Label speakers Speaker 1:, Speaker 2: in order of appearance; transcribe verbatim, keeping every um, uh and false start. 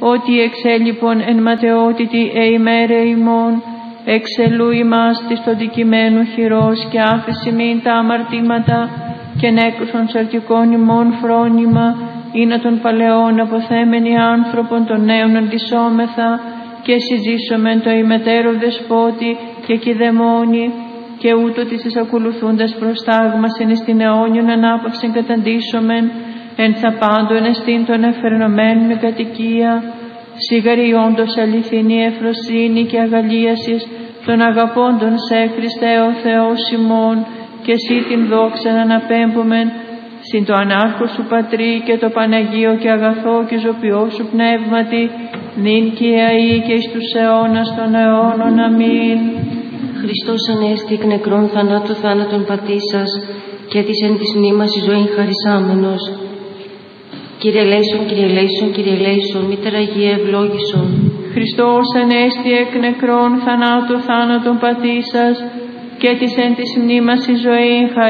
Speaker 1: ότι εξέλιπον εν ματαιότητη εημέρε ημών, εξελού ημάς της το δικημένου χειρός και άφηση μην τα αμαρτήματα και νέκρουσον σαρκικών ημών φρόνημα, ή να των παλαιών αποθέμενοι άνθρωπον των νέων αντισώμεθα και συζήσομεν το ημετέρω δεσπότη και κηδεμόνη και ούτω της εισακολουθούντας προστάγμασεν εις την αιώνιον ανάπαυσεν καταντήσομεν εν θα πάντων εστίν των εφερνομένων με κατοικία, σίγαρη όντως αληθινή ευφροσύνη και αγαλίασης των αγαπώντων σε Χριστέ ο Θεός ημών, και εσύ την δόξα να αναπέμπομεν συν το ανάρχο σου Πατρί και το Παναγίο και αγαθό και ζωπιό σου πνεύματι, νυν και αεί και εις τους αιώνας των αιώνων. Αμήν.
Speaker 2: Χριστός ανέστη εκ νεκρών θανάτου θάνατον πατήσας και της εν της μνήμας η ζωή χαρισάμενος. Κύριε ελέησον, Κύριε ελέησον, Κύριε ελέησον, Μήτερα Αγία ευλόγησον.
Speaker 1: Χριστός ανέστη εκ νεκρών θανάτου θάνατον πατήσας και της εν της μνήμας η ζωή χαρισάμενος.